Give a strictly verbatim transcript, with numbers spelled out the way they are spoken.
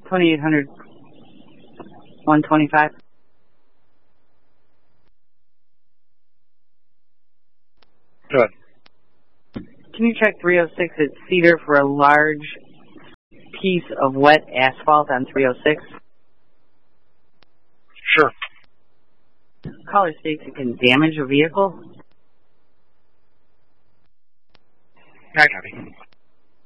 twenty-eight hundred, one twenty-five. Good. Can you check three oh six at Cedar for a large piece of wet asphalt on three oh six? Sure. Caller states it can damage a vehicle. I copy.